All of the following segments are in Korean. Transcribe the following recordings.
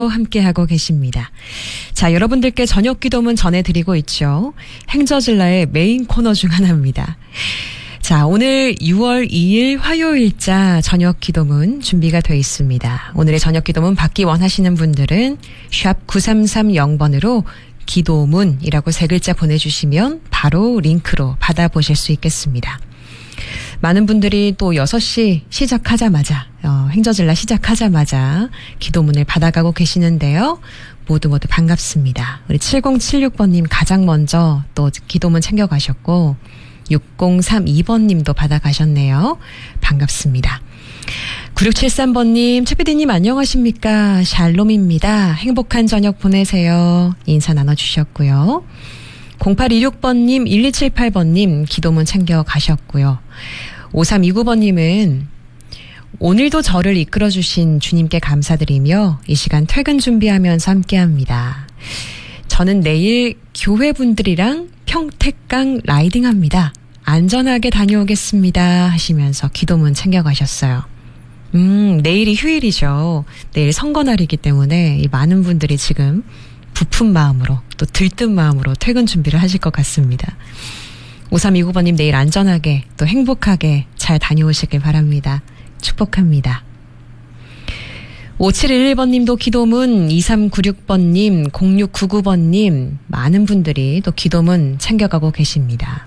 함께하고 계십니다. 자, 여러분들께 저녁 기도문 전해드리고 있죠. 행저질라의 메인 코너 중 하나입니다. 자, 오늘 6월 2일 화요일자 저녁 기도문 준비가 되어 있습니다. 오늘의 저녁 기도문 받기 원하시는 분들은 샵 9330번으로 기도문이라고 세 글자 보내주시면 바로 링크로 받아보실 수 있겠습니다. 많은 분들이 또 6시 시작하자마자 행저질라 시작하자마자 기도문을 받아가고 계시는데요. 모두 반갑습니다. 우리 7076번님 가장 먼저 또 기도문 챙겨가셨고 6032번님도 받아가셨네요. 반갑습니다. 9673번님, 최PD님 안녕하십니까? 샬롬입니다. 행복한 저녁 보내세요. 인사 나눠주셨고요. 0826번님, 1278번님 기도문 챙겨가셨고요. 5329번님은 오늘도 저를 이끌어주신 주님께 감사드리며 이 시간 퇴근 준비하면서 함께합니다. 저는 내일 교회분들이랑 평택강 라이딩합니다. 안전하게 다녀오겠습니다 하시면서 기도문 챙겨가셨어요. 내일이 휴일이죠. 내일 선거날이기 때문에 이 많은 분들이 지금 부푼 마음으로 또 들뜬 마음으로 퇴근 준비를 하실 것 같습니다. 5329번님 내일 안전하게 또 행복하게 잘 다녀오시길 바랍니다. 축복합니다. 5711번님도 기도문, 2396번님, 0699번님 많은 분들이 또 기도문 챙겨가고 계십니다.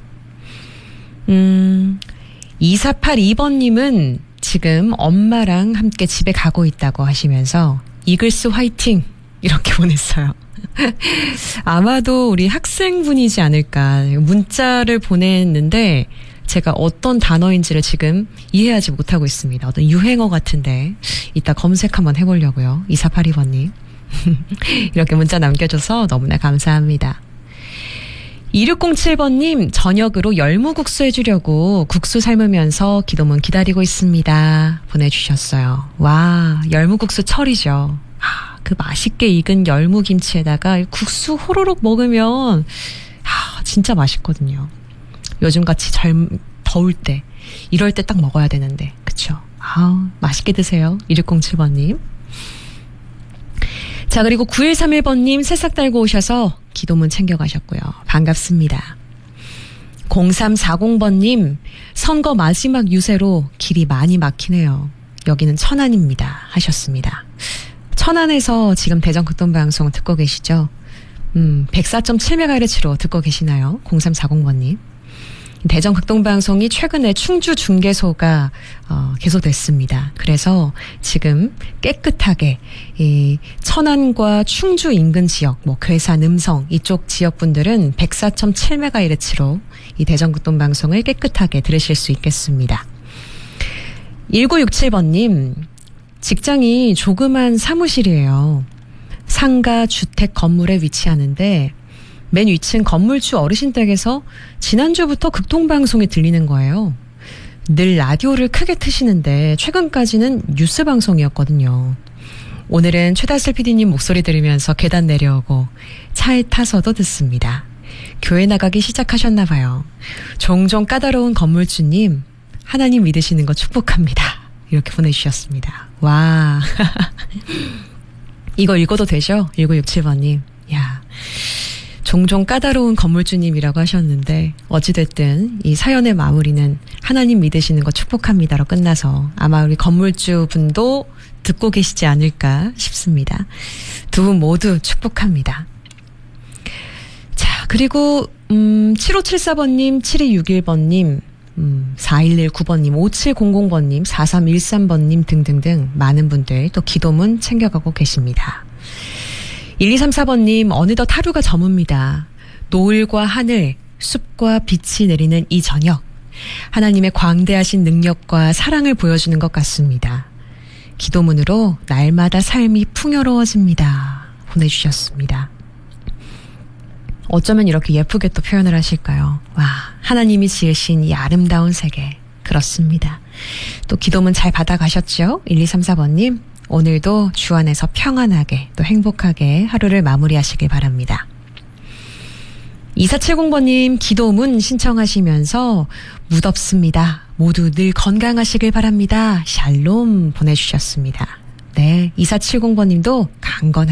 2482번님은 지금 엄마랑 함께 집에 가고 있다고 하시면서 이글스 화이팅 이렇게 보냈어요. 아마도 우리 학생분이지 않을까. 문자를 보냈는데 제가 어떤 단어인지를 지금 이해하지 못하고 있습니다. 어떤 유행어 같은데 이따 검색 한번 해보려고요. 2482번님. 이렇게 문자 남겨줘서 너무나 감사합니다. 2607번님, 저녁으로 열무국수 해주려고 국수 삶으면서 기도문 기다리고 있습니다. 보내주셨어요. 와, 열무국수 철이죠. 그 맛있게 익은 열무김치에다가 국수 호로록 먹으면 진짜 맛있거든요. 요즘같이 더울 때, 이럴 때 딱 먹어야 되는데, 그쵸? 맛있게 드세요. 2607번님. 자, 그리고 9131번님 새싹 달고 오셔서 기도문 챙겨가셨고요. 반갑습니다. 0340번님, 선거 마지막 유세로 길이 많이 막히네요. 여기는 천안입니다. 하셨습니다. 천안에서 지금 대전극동방송 듣고 계시죠? 104.7MHz로 듣고 계시나요? 0340번님. 대전극동방송이 최근에 충주 중개소가 개소됐습니다. 그래서 지금 깨끗하게 이 천안과 충주 인근 지역, 괴산, 음성 이쪽 지역분들은 104.7MHz로 이 대전극동방송을 깨끗하게 들으실 수 있겠습니다. 1967번님, 직장이 조그만 사무실이에요. 상가 주택 건물에 위치하는데 맨 위층 건물주 어르신 댁에서 지난주부터 극동방송이 들리는 거예요. 늘 라디오를 크게 트시는데 최근까지는 뉴스 방송이었거든요. 오늘은 최다슬 PD님 목소리 들으면서 계단 내려오고 차에 타서도 듣습니다. 교회 나가기 시작하셨나 봐요. 종종 까다로운 건물주님, 하나님 믿으시는 거 축복합니다. 이렇게 보내주셨습니다. 와, 이거 읽어도 되죠? 1967번님. 야, 종종 까다로운 건물주님이라고 하셨는데 어찌됐든 이 사연의 마무리는 하나님 믿으시는 거 축복합니다로 끝나서 아마 우리 건물주 분도 듣고 계시지 않을까 싶습니다. 두 분 모두 축복합니다. 자, 그리고 7574번님, 7261번님, 4119번님, 5700번님, 4313번님 등등등 많은 분들 또 기도문 챙겨가고 계십니다. 1234번님, 어느덧 하루가 저뭅니다. 노을과 하늘, 숲과 빛이 내리는 이 저녁, 하나님의 광대하신 능력과 사랑을 보여주는 것 같습니다. 기도문으로 날마다 삶이 풍요로워집니다. 보내주셨습니다. 어쩌면 이렇게 예쁘게 또 표현을 하실까요? 와, 하나님이 지으신 이 아름다운 세계. 그렇습니다. 또 기도문 잘 받아가셨죠? 1234번님. 오늘도 주 안에서 평안하게 또 행복하게 하루를 마무리하시길 바랍니다. 2470번님 기도문 신청하시면서 무덥습니다. 모두 늘 건강하시길 바랍니다. 샬롬 보내주셨습니다. 네, 2470번님도 강건하게